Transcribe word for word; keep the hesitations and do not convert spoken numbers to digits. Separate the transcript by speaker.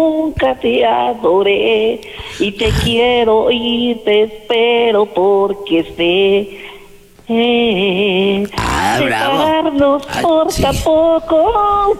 Speaker 1: nunca te adoré y te quiero y te espero porque sé eh,
Speaker 2: Ah, bravo.
Speaker 1: separarnos
Speaker 2: Ay,
Speaker 1: por
Speaker 2: sí.
Speaker 1: tampoco